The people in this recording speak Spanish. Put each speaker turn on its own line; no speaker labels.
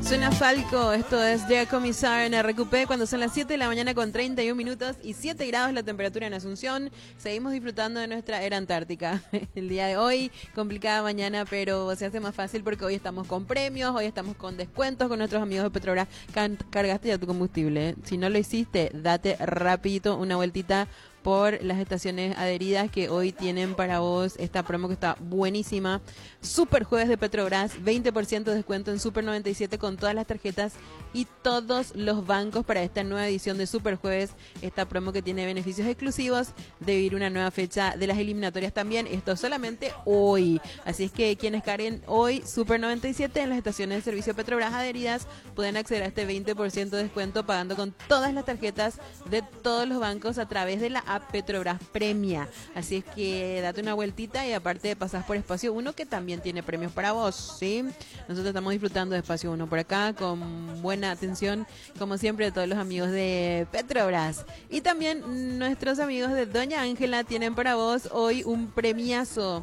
Suena Falco, esto es Dear Commissar en RQP cuando son las 7 de la mañana con 31 minutos y 7 grados la temperatura en Asunción. Seguimos disfrutando de nuestra era antártica. El día de hoy, complicada mañana, pero se hace más fácil porque hoy estamos con premios, hoy estamos con descuentos con nuestros amigos de Petrobras. Cargaste ya tu combustible. Si no lo hiciste, date rapidito una vueltita por las estaciones adheridas que hoy tienen para vos esta promo que está buenísima. Super Jueves de Petrobras, 20% de descuento en Super 97 con todas las tarjetas y todos los bancos para esta nueva edición de Super Jueves. Esta promo que tiene beneficios exclusivos de vivir una nueva fecha de las eliminatorias también. Esto solamente hoy. Así es que quienes carguen hoy Super 97 en las estaciones de servicio Petrobras adheridas pueden acceder a este 20% de descuento pagando con todas las tarjetas de todos los bancos a través de la app Petrobras Premia. Así es que date una vueltita y aparte pasás por Espacio 1 que también tiene premios para vos, ¿sí? Nosotros estamos disfrutando de Espacio 1 por acá con buena atención, como siempre, de todos los amigos de Petrobras. Y también nuestros amigos de Doña Ángela tienen para vos hoy un premiazo.